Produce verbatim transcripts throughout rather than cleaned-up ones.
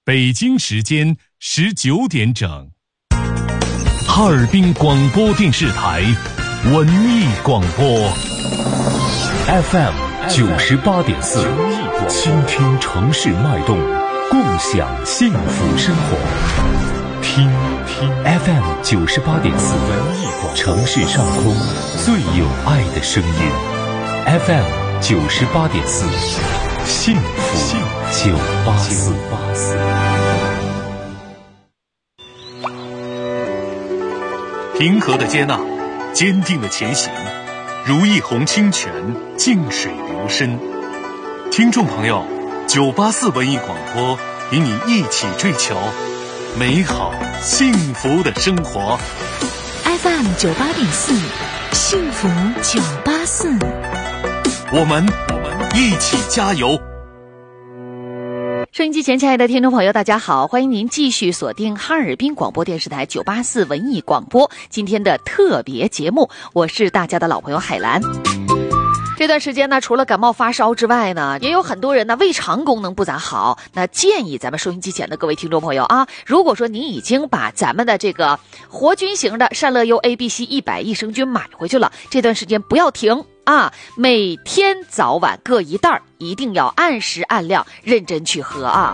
北京时间十九点整。哈尔滨广播电视台文艺广播 F M 九十八点四，倾听城市脉动，共享幸福生活。听听 F M 九十八点四，文艺广播，城市上空最有爱的声音。F M 九十八点四，幸福九八四。平和的接纳，坚定的前行，如一泓清泉，静水流深。听众朋友，九八四文艺广播与你一起追求美好幸福的生活。 F M 九八点四，幸福九八四， 我们我们一起加油。 收音机前亲爱的听众朋友大家好，欢迎您继续锁定哈尔滨广播电视台九八四文艺广播今天的特别节目，我是大家的老朋友海兰。这段时间呢，除了感冒发烧之外呢，也有很多人呢胃肠功能不咋好。那建议咱们收音机前的各位听众朋友啊，如果说您已经把咱们的这个活菌型的善乐优 A B C 一百益生菌买回去了，这段时间不要停啊，每天早晚各一袋，一定要按时按量认真去喝啊。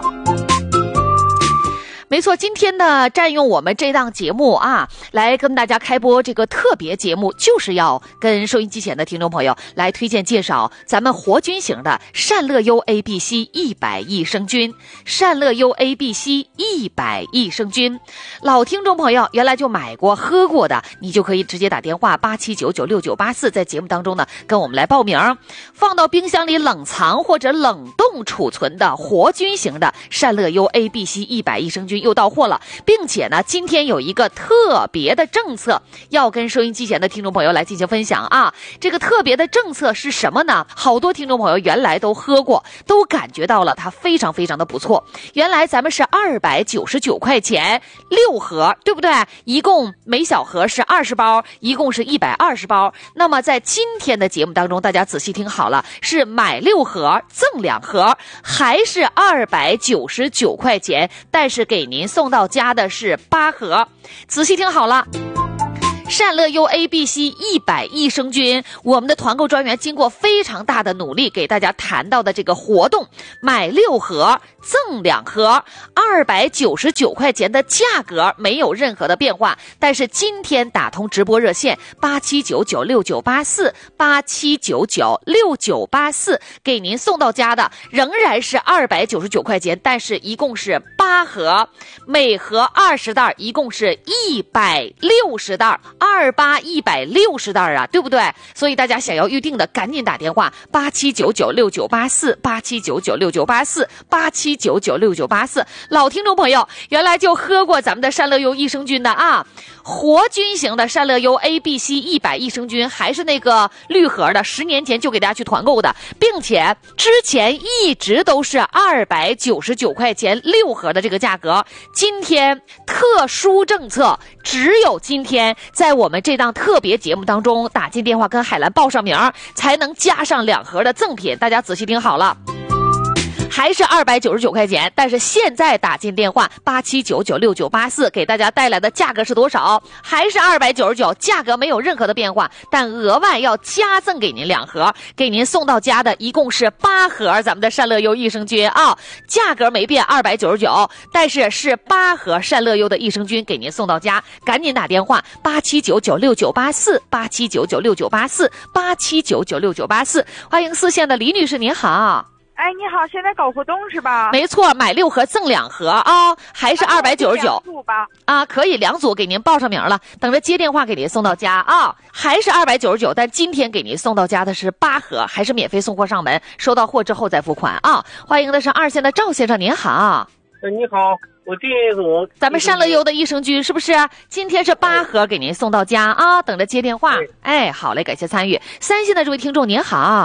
没错，今天呢，占用我们这档节目啊，来跟大家开播这个特别节目，就是要跟收音机前的听众朋友来推荐介绍咱们活菌型的善乐优 A B C 一百益生菌。善乐优 A B C 一百益生菌，老听众朋友原来就买过喝过的，你就可以直接打电话八七九九六九八四，在节目当中呢跟我们来报名。放到冰箱里冷藏或者冷冻储存的活菌型的善乐优 A B C 一百益生菌又到货了，并且呢，今天有一个特别的政策要跟收音机前的听众朋友来进行分享啊。这个特别的政策是什么呢？好多听众朋友原来都喝过，都感觉到了它非常非常的不错。原来咱们是二百九十九块钱六盒，对不对？一共每小盒是二十包，一共是一百二十包。那么在今天的节目当中，大家仔细听好了，是买六盒赠两盒，还是二百九十九块钱，但是给您送到家的是八盒。仔细听好了，善乐优 A B C 一百益生菌，我们的团购专员经过非常大的努力，给大家谈到的这个活动，买六盒赠两盒，二百九十九块钱的价格没有任何的变化。但是今天打通直播热线八七九九六九八四八七九九六九八四，给您送到家的仍然是二百九十九块钱，但是一共是八盒，每盒二十袋，一共是一百六十袋。二八一百六十袋啊，对不对？所以大家想要预定的赶紧打电话八七九九六九八四八七九九六九八四八七九九六九八四。老听众朋友原来就喝过咱们的善乐优益生菌的啊，活菌型的善乐优 A B C 一百益生菌，还是那个绿盒的，十年前就给大家去团购的，并且之前一直都是二百九十九块钱六盒的这个价格。今天特殊政策，只有今天在我们这档特别节目当中打进电话跟海兰报上名，才能加上两盒的赠品。大家仔细听好了，还是二百九十九块钱，但是现在打进电话八七九九六九八四，给大家带来的价格是多少？还是二百九十九，价格没有任何的变化，但额外要加赠给您两盒，给您送到家的一共是八盒咱们的善乐优益生菌啊，价格没变二百九十九，但是是八盒善乐优的益生菌给您送到家。赶紧打电话八七九九六九八四八七九九六九八四八七九九六九八四。欢迎四线的李女士，您好。 哎，你好，现在搞活动是吧？ 没错，买六盒赠两盒啊、哦，还是二百九十九啊，可以两组给您报上名了，等着接电话给您送到家啊，还是二百九十九，但今天给您送到家的是八盒，还是免费送货上门，收到货之后再付款啊。欢迎的是二线的赵先生，您好。 哎，你好，我这个咱们善乐优的益生菌是不是今天是八盒给您送到家啊？等着接电话。哎，好嘞，感谢参与。三线的这位听众您好。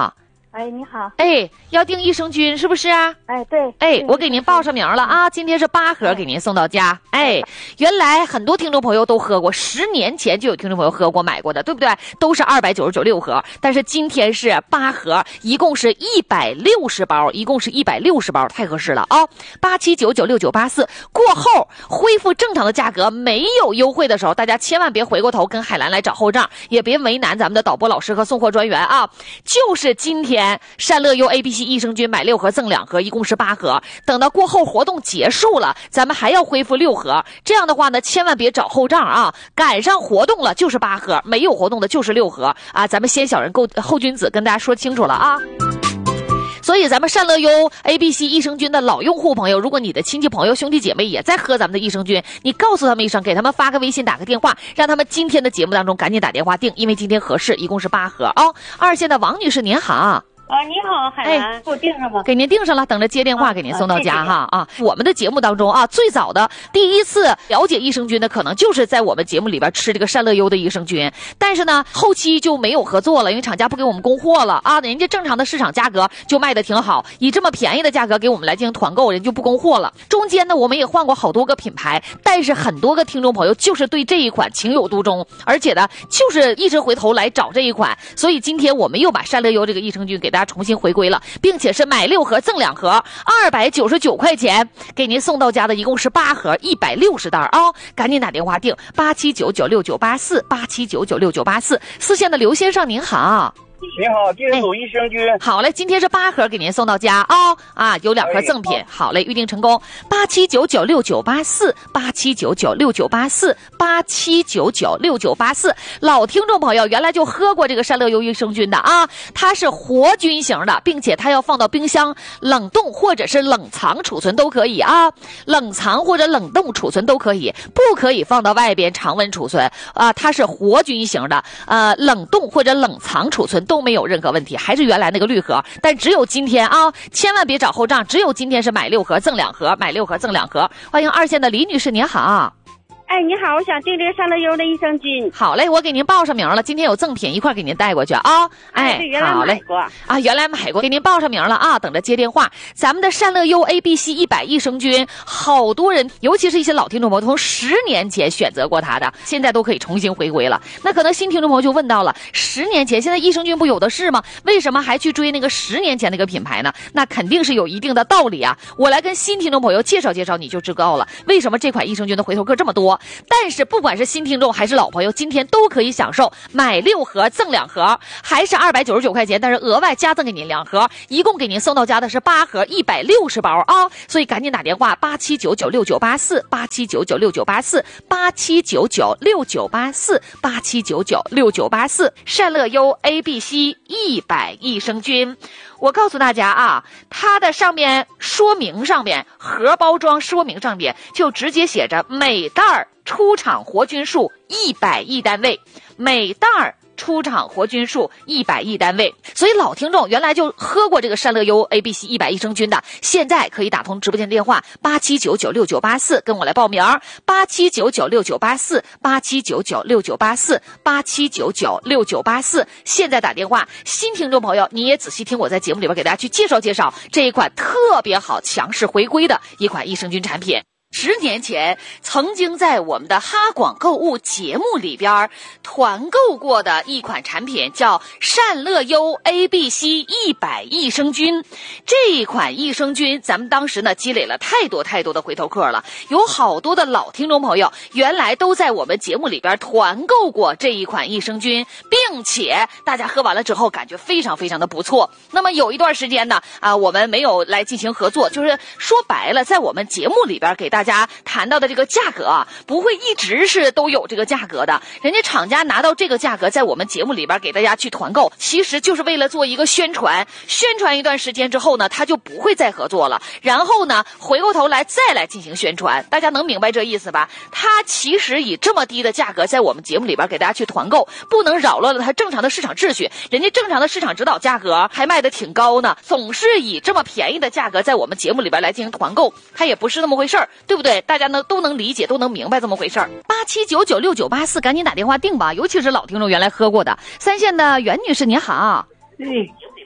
哎，你好。 哎，要订益生菌是不是啊？ 哎，对。 哎，我给您报上名了啊，今天是八盒给您送到家。哎，原来很多听众朋友都喝过，十年前就有听众朋友喝过买过的，对不对？都是二百九十九六盒，但是今天是八盒，一共是一百六十包，一共是一百六十包，太合适了啊！八七九九六九八四过后恢复正常的价格，没有优惠的时候，大家千万别回过头跟海兰来找后账，也别为难咱们的导播老师和送货专员啊！就是今天。善乐优 A B C 益生菌买六盒赠两盒，一共是八盒。等到过后活动结束了，咱们还要恢复六盒。这样的话呢，千万别找后账啊！赶上活动了就是八盒，没有活动的就是六盒啊！咱们先小人购后君子跟大家说清楚了啊！所以咱们善乐优 A B C 益生菌的老用户朋友，如果你的亲戚朋友兄弟姐妹也在喝咱们的益生菌，你告诉他们一声，给他们发个微信打个电话，让他们今天的节目当中赶紧打电话订，因为今天合适，一共是八盒啊、哦！二线的王女士您好。 啊，你好，海兰，哎、给我订上吧。 给您订上了，等着接电话给您送到家、啊、哈啊！我们的节目当中啊，最早的第一次了解益生菌的，可能就是在我们节目里边吃这个善乐优的益生菌，但是呢，后期就没有合作了，因为厂家不给我们供货了啊，人家正常的市场价格就卖的挺好，以这么便宜的价格给我们来进行团购，人就不供货了。中间呢，我们也换过好多个品牌，但是很多个听众朋友就是对这一款情有独钟，而且呢，就是一直回头来找这一款，所以今天我们又把善乐优这个益生菌给大家重新回归了。并且是买六盒赠两盒，二百九十九块钱给您送到家的，一共是八盒，一百六十袋啊、哦！赶紧打电话订八七九九六九八四八七九九六九八四。四线的刘先生您好。 你好，订购益生菌、哎。 好嘞，今天是八盒给您送到家啊、哦、啊，有两盒赠品。哎、好嘞，预定成功。八七九九六九八四，八七九九六九八四，八七九九六九八四。老听众朋友，原来就喝过这个善乐优益生菌的啊，它是活菌型的，并且它要放到冰箱冷冻或者是冷藏储存都可以啊，冷藏或者冷冻储存都可以，不可以放到外边常温储存啊。它是活菌型的，呃，冷冻或者冷藏储存都没有任何问题，还是原来那个绿盒，但只有今天啊，千万别找后账，只有今天是买六盒赠两盒，买六盒赠两盒。欢迎二线的李女士，您好。 哎，你好，我想订这个善乐优的益生菌。 好嘞，我给您报上名了，今天有赠品一块给您带过去啊。哎， 对，原来买过啊，原来买过，给您报上名了啊，等着接电话。咱们的善乐优 A B C 一百益生菌，好多人，尤其是一些老听众朋友，从十年前选择过它的，现在都可以重新回归了。那可能新听众朋友就问到了，十年前现在益生菌不有的是吗？为什么还去追那个十年前那个品牌呢？那肯定是有一定的道理啊。我来跟新听众朋友介绍介绍，你就知道了为什么这款益生菌的回头客这么多。但是不管是新听众还是老朋友，今天都可以享受买六盒赠两盒，还是二百九十九块钱，但是额外加赠给您两盒，一共给您送到家的是八盒，一百六十包啊！所以赶紧打电话八七九九六九八四八七九九六九八四八七九九六九八四八七九九六九八四。善乐优 A B C 一百益生菌。我告诉大家啊，它的上面说明上面盒包装说明上面就直接写着每袋出厂活菌数一百亿单位，每袋出厂活菌数一百亿单位。所以老听众原来就喝过这个善乐优 A B C 一百益生菌的，现在可以打通直播间电话八七九九六九八四跟我来报名，八七九九六九八四八七九九六九八四八七九九六九八四。现在打电话，新听众朋友你也仔细听我在节目里边给大家去介绍介绍这一款特别好强势回归的一款益生菌产品。十年前曾经在我们的哈广购物节目里边团购过的一款产品叫善乐优 A B C 一百益生菌。这一款益生菌咱们当时呢积累了太多太多的回头客了，有好多的老听众朋友原来都在我们节目里边团购过这一款益生菌，并且大家喝完了之后感觉非常非常的不错。那么有一段时间呢啊，我们没有来进行合作，就是说白了在我们节目里边给大家大家谈到的这个价格啊，不会一直是都有这个价格的，人家厂家拿到这个价格在我们节目里边给大家去团购，其实就是为了做一个宣传，宣传一段时间之后呢他就不会再合作了，然后呢回过头来再来进行宣传，大家能明白这意思吧？他其实以这么低的价格在我们节目里边给大家去团购，不能扰乱了他正常的市场秩序，人家正常的市场指导价格还卖得挺高呢，总是以这么便宜的价格在我们节目里边来进行团购，他也不是那么回事儿，对不对？大家呢都能理解，都能明白这么回事儿。八七九九六九八四，赶紧打电话订吧，尤其是老听众原来喝过的。三线的袁女士您好。 嗯，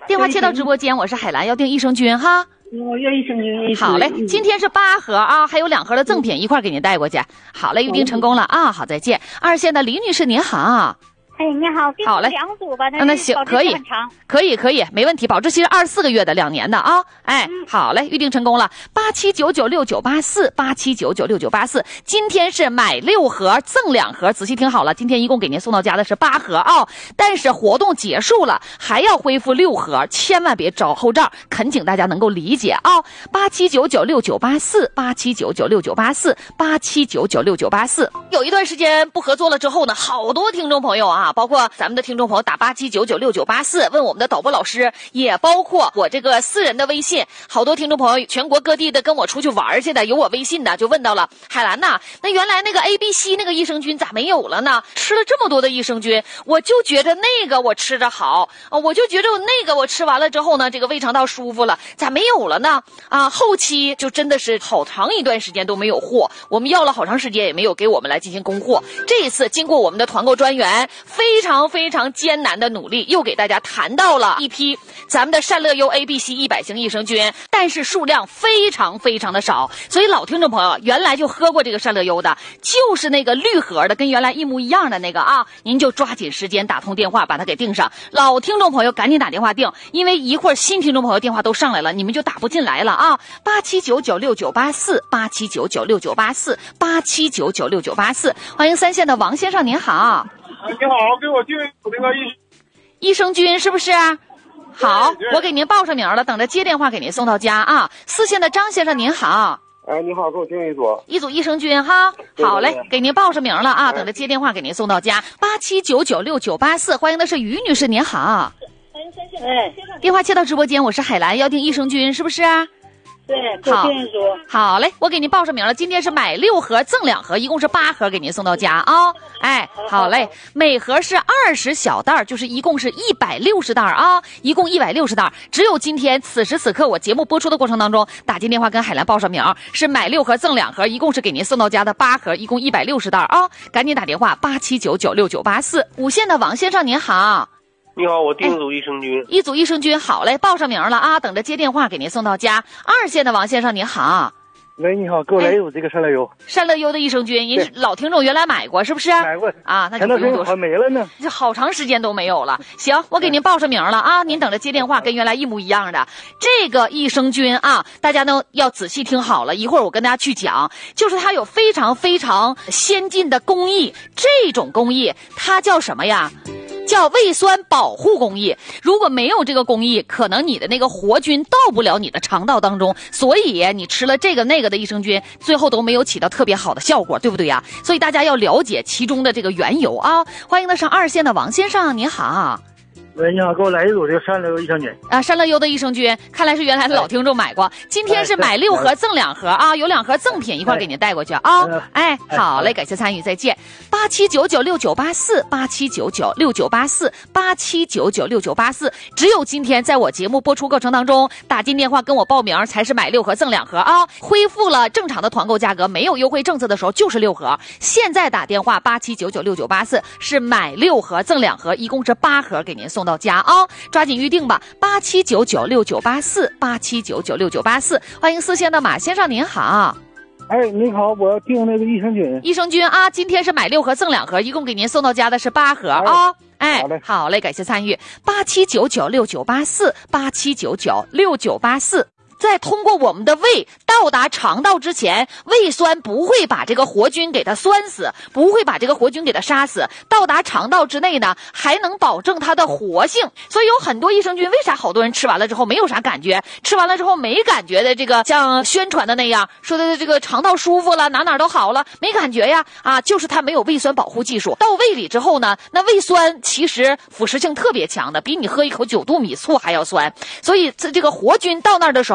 电话接到直播间，我是海兰，要订益生菌哈。 我要益生菌。 好嘞，今天是八盒啊，还有两盒的赠品一块给您带过去。好嘞，预定成功了啊，好，再见。二线的李女士您好。 哎，你好， 好嘞， 两组吧， 那行，可以，可以，可以，没问题，保质期是二十四个月的，两年的啊。哎，嗯、好嘞，预定成功了，八七九九六九八四，八七九九六九八四，今天是买六盒赠两盒，仔细听好了，今天一共给您送到家的是八盒啊、哦，但是活动结束了，还要恢复六盒，千万别找后账，恳请大家能够理解啊、哦。八七九九六九八四，八七九九六九八四，八七九九六九八四。有一段时间不合作了之后呢，好多听众朋友啊。包括咱们的听众朋友打八七九九六九八四问我们的导播老师，也包括我这个私人的微信，好多听众朋友全国各地的跟我出去玩去的，有我微信的就问到了，海兰呐，那原来那个 A B C 那个益生菌咋没有了呢？吃了这么多的益生菌，我就觉得那个我吃着好，我就觉得那个我吃完了之后呢，这个胃肠道舒服了，咋没有了呢？啊，后期就真的是好长一段时间都没有货，我们要了好长时间也没有给我们来进行供货。这一次经过我们的团购专员非常非常艰难的努力，又给大家谈到了一批咱们的善乐优 A B C 一百型益生菌，但是数量非常非常的少，所以老听众朋友原来就喝过这个善乐优的，就是那个绿盒的，跟原来一模一样的那个啊，您就抓紧时间打通电话把它给订上。老听众朋友赶紧打电话订，因为一会儿新听众朋友电话都上来了，你们就打不进来了啊！八七九九六九八四，八七九九六九八四，八七九九六九八四，欢迎三线的王先生，您好。 你好，给我订那个益益生菌是不是？好，我给您报上名了，等着接电话给您送到家啊。四线的张先生您好。 哎，你好，给我订一组。 一组益生菌哈，好嘞，给您报上名了啊，等着接电话给您送到家。八七九九六九八四，欢迎的是于女士您好。欢迎三线的先生。电话接到直播间，我是海兰，要订益生菌是不是？ 对， 好，好嘞，我给您报上名了。今天是买六盒赠两盒，一共是八盒给您送到家啊、哦。哎，好嘞，每盒是二十小袋，就是一共是一百六十袋啊，一共一百六十袋。只有今天此时此刻我节目播出的过程当中，打进电话跟海兰报上名，是买六盒赠两盒，一共是给您送到家的八盒，一共一百六十袋啊。赶紧打电话八七九九六九八四。五线的王先生您好。 你好，我订一组益生菌、哎。 一组益生菌，好嘞，报上名了啊，等着接电话给您送到家。二线的王先生您好。 喂，你好，给我来一组这个善乐优。 善乐优的益生菌，您老听众原来买过是不是？ 买过啊，那就不用多说。 没了呢， 这好长时间都没有了。行，我给您报上名了啊，您等着接电话，跟原来一模一样的。这个益生菌啊，大家呢要仔细听好了，一会儿我跟大家去讲，就是它有非常非常先进的工艺，这种工艺它叫什么呀？叫胃酸保护工艺。如果没有这个工艺，可能你的那个活菌到不了你的肠道当中，所以你吃了这个那个的益生菌，最后都没有起到特别好的效果，对不对呀？所以大家要了解其中的这个缘由啊。欢迎的上二线的王先生，你好。 喂，你好，给我来一组这个善乐优益生菌啊，善乐优的益生菌，看来是原来的老听众买过。今天是买六盒赠两盒啊，有两盒赠品一块给您带过去啊。哎，好嘞，感谢参与，再见。八七九九六九八四，八七九九六九八四，八七九九六九八四。只有今天在我节目播出过程当中打进电话跟我报名，才是买六盒赠两盒啊。恢复了正常的团购价格，没有优惠政策的时候就是六盒。现在打电话八七九九六九八四是买六盒赠两盒，一共是八盒给您送到家啊、哦，抓紧预定吧，八七九九六九八四，八七九九六九八四。欢迎四线的马先生您好。 哎，你好，我要订那个益生菌。 益生菌啊，今天是买六盒赠两盒，一共给您送到家的是八盒啊、哦。哎，好嘞，好嘞，感谢参与，八七九九六九八四，八七九九六九八四。在通过我们的胃到达肠道之前，胃酸不会把这个活菌给它酸死，不会把这个活菌给它杀死。到达肠道之内呢，还能保证它的活性。所以有很多益生菌，为啥好多人吃完了之后没有啥感觉？吃完了之后没感觉的，这个像宣传的那样说的这个肠道舒服了，哪哪都好了，没感觉呀？啊，就是它没有胃酸保护技术。到胃里之后呢，那胃酸其实腐蚀性特别强的，比你喝一口九度米醋还要酸。所以这个活菌到那儿的时候，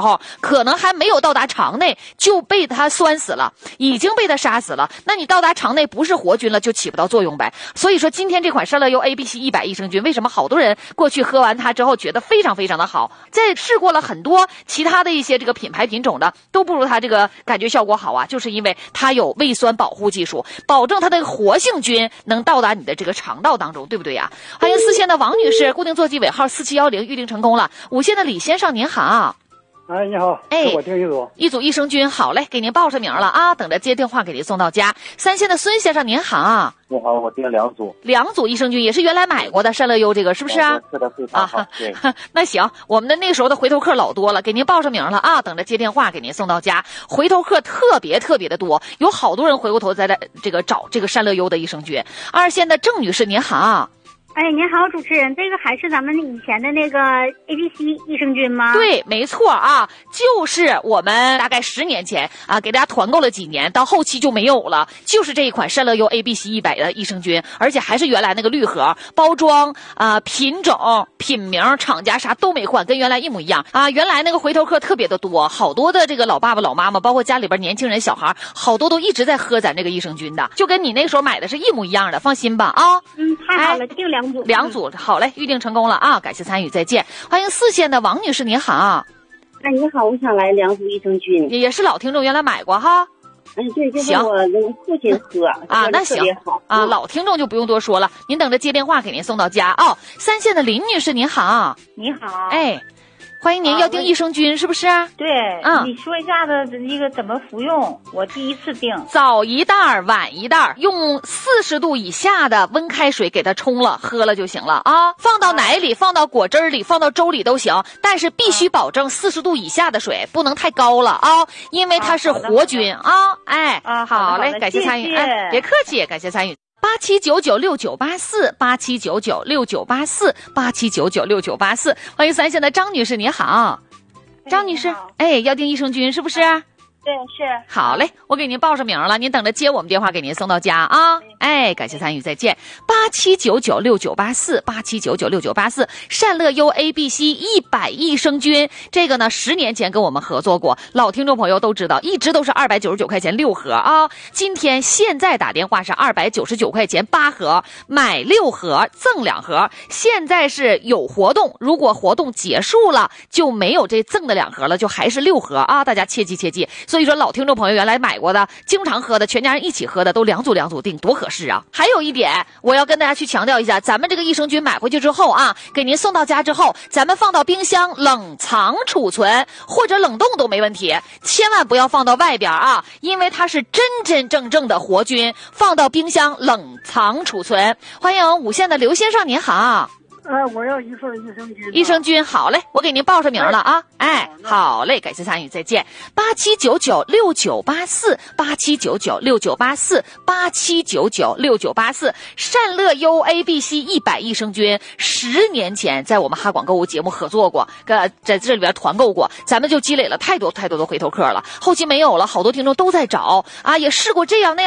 候，可能还没有到达肠内就被它酸死了，已经被它杀死了。那你到达肠内不是活菌了，就起不到作用呗。所以说今天这款善乐优 A B C 一百益生菌，为什么好多人过去喝完它之后觉得非常非常的好，在试过了很多其他的一些这个品牌品种的都不如它这个感觉效果好啊，就是因为它有胃酸保护技术，保证它的活性菌能到达你的这个肠道当中，对不对呀？欢迎四线的王女士，固定座机尾号四七一零，预定成功了。五线的李先生您好。 哎，你好， 哎， 我订一组， 一组益生菌，好嘞，给您报上名了啊，等着接电话给您送到家。三线的孙先生您好。 你好，我订两组， 两组益生菌也是原来买过的善乐优这个是不是啊？ 是的，非常好。对， 那行，我们的那时候的回头客老多了，给您报上名了啊，等着接电话给您送到家。回头客特别特别的多，有好多人回过头再来这个找这个善乐优的益生菌。二线的郑女士您好。 哎，您好，主持人，这个还是咱们以前的那个 A B C 益生菌吗？ 对，没错啊，就是我们大概十年前啊，给大家团购了几年，到后期就没有了，就是这一款善乐优 A B C 一百的益生菌，而且还是原来那个绿盒，包装啊、品种、品名、厂家啥都没换，跟原来一模一样啊。原来那个回头客特别的多，好多的这个老爸爸、老妈妈，包括家里边年轻人、小孩，好多都一直在喝咱这个益生菌的，就跟你那时候买的是一模一样的，放心吧啊。 嗯，太好了，定两组。 两组，好嘞，预定成功了啊！感谢参与，再见。欢迎四线的王女士，您好。 哎，你好，我想来两组益生菌。 也是老听众，原来买过哈。 哎，对，就是我那个父亲喝啊，那行啊，老听众就不用多说了，您等着接电话给您送到家哦。三线的林女士，您好。 你好。 哎。欢迎您，要订益生菌、啊、是不是？ 对， 嗯， 你说一下子这个怎么服用？我第一次订， 早一袋晚一袋，用四十度以下的温开水给它冲了，喝了就行了啊。放到奶里、放到果汁里、放到粥里都行，但是必须保证四十度以下的水，不能太高了啊，因为它是活菌啊。哎， 啊， 好嘞，感谢参与，哎，别客气，感谢参与。八七九九六九八四，八七九九六九八四，八七九九六九八四，欢迎三线的张女士，你好，张女士，哎，要订益生菌是不是？ 对，是。 好嘞，我给您报上名了，您等着接我们电话给您送到家啊。哎，感谢参与，再见。八七九九六九八四，八七九九六九八四，善乐优 A B C 一百益生菌，这个呢，十年前跟我们合作过，老听众朋友都知道，一直都是二百九十九块钱六盒啊。今天现在打电话是二百九十九块钱八盒，买六盒赠两盒。现在是有活动，如果活动结束了，就没有这赠的两盒了，就还是六盒啊，大家切记切记。所以说，老听众朋友原来买过的、经常喝的、全家人一起喝的，都两组两组订，多合适啊！还有一点，我要跟大家去强调一下，咱们这个益生菌买回去之后啊，给您送到家之后，咱们放到冰箱冷藏储存或者冷冻都没问题，千万不要放到外边啊，因为它是真真正正的活菌，放到冰箱冷藏储存。欢迎五线的刘先生，您好。 呃，我要一份益生菌。 益生菌，好嘞，我给您报上名了啊。哎，好嘞，感谢参与，再见。八七九九六九八四，八七九九六九八四，八七九九六九八四，善乐优 A B C 一百益生菌，十年前在我们哈广购物节目合作过，跟在这里边团购过，咱们就积累了太多太多的回头客了。后期没有了，好多听众都在找啊，也试过这样那样。